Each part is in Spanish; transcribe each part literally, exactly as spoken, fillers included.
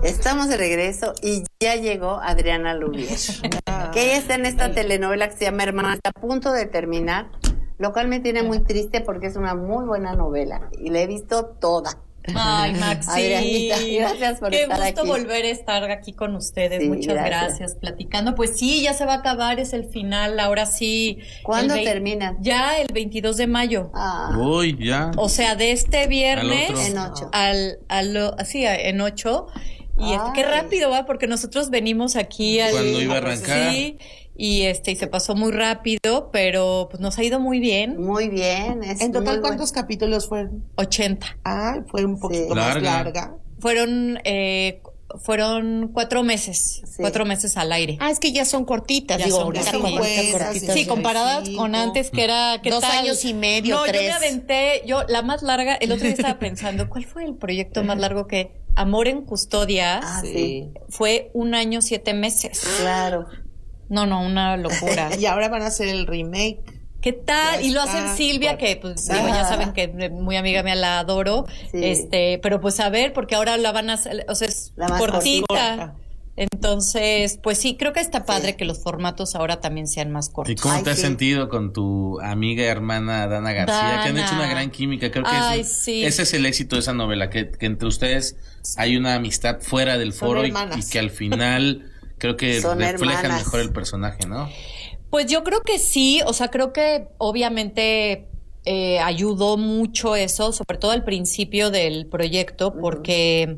Estamos de regreso y ya llegó Adriana Lubier, que ella está en esta telenovela que se llama Hermana, está a punto de terminar, lo cual me tiene muy triste porque es una muy buena novela y la he visto toda. Ay, Maxi, Adrianita, gracias por qué estar gusto aquí. volver a estar aquí con ustedes. Sí, Muchas gracias. gracias. Platicando. Pues sí, ya se va a acabar, es el final. Ahora sí. ¿Cuándo el vei- termina? Ya el veintidós de mayo. Ah, Uy, ya. O sea, de este viernes Al otro. En ocho. al, al así, en ocho. Y este, qué Ay. rápido va, porque nosotros venimos aquí al, Cuando iba a arrancar. Sí, y este, y se pasó muy rápido, pero pues nos ha ido muy bien. muy bien. Es En total, muy ¿cuántos capítulos fueron? ochenta. Ah, fue un poquito Sí. más Larga. larga. Fueron, eh, fueron cuatro meses, Sí. cuatro meses al aire. Ah, es que ya son cortitas, Ya digo, son ahorita cortitas. como ahorita Buenas, cortitas. Sí, de comparadas vestido. con antes, que era, ¿qué Dos tal? años y medio, No, tres. yo me aventé, yo, la más larga, el otro día estaba pensando, ¿cuál fue el proyecto más largo que Amor en Custodia? Ah, sí, Fue un año, siete meses. claro. No, no, una locura. Y ahora van a hacer el remake. ¿Qué tal? Ya Y lo está. hacen Silvia, que pues digo, ya saben que es muy amiga mía, la adoro. Sí. Este, pero pues a ver, porque ahora la van a hacer, o sea, es La más cortita. cortita. Entonces, pues sí, creo que está padre Sí. que los formatos ahora también sean más ¿Y cortos. cómo Ay, te has sí. sentido con tu amiga y hermana Dana García? Que han Dana. hecho una gran química. Creo que Ay, eso- sí. ese es el éxito de esa novela, que, que entre ustedes hay una amistad fuera del Son foro y, hermanas. y que al final creo que Son reflejan hermanas. mejor el personaje, ¿no? Pues yo creo que sí, o sea, creo que obviamente eh, ayudó mucho eso, sobre todo al principio del proyecto, porque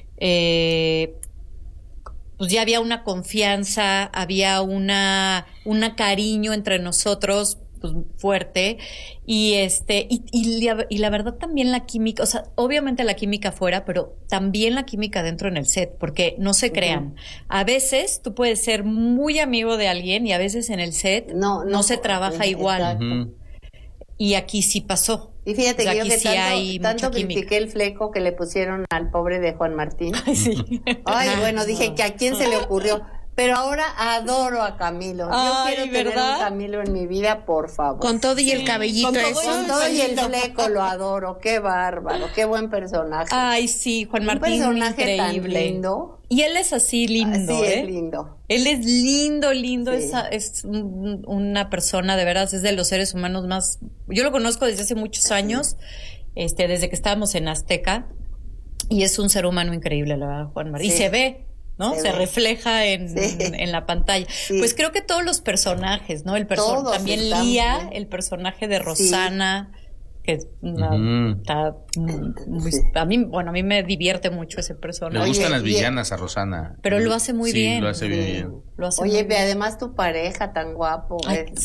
eh, pues ya había una confianza, había una, una cariño entre nosotros, pues fuerte, y este, y, y, la, y la verdad también la química, o sea, obviamente la química fuera, pero también la química dentro en el set, porque no se crean. A veces tú puedes ser muy amigo de alguien y a veces en el set No, no, no, se trabaja eh, igual. exacto. Ujú. Y aquí sí pasó. Y fíjate O sea, que yo aquí que sí tanto, hay tanto mucha química. critiqué el fleco que le pusieron al pobre de Juan Martín. Sí. Ay, bueno, dije que a quién se le ocurrió. Pero ahora adoro a Camilo. Yo Ay, quiero tener ¿verdad? un Camilo en mi vida, por favor. Con todo y el Sí, cabellito con todo eso. y Con todo y el fleco lo adoro. Qué bárbaro, qué buen personaje. Ay, sí, Juan un Martín, personaje tan increíble. lindo. Y él es así lindo, Sí, ¿eh? es lindo. Él es lindo, lindo, Sí. es, es un- una persona, de veras, es de los seres humanos más... Yo lo conozco desde hace muchos años, este, desde que estábamos en Azteca, y es un ser humano increíble, la verdad, Juan Martín. Sí. Y se ve, ¿no? Se Se, ve. refleja en, Sí. en la pantalla. Sí. Pues creo que todos los personajes, ¿no? El perso- Todos también están Lía, bien. el personaje de Rosana, que es una- Ujú. está muy- Sí. a mí, bueno, a mí me divierte mucho ese Le personaje. Oye, gustan las y- villanas a Rosana. Pero lo hace muy Sí, bien. lo hace Sí. bien. Lo hace Oye, muy ve, bien. además tu pareja tan guapo. Ay, eh,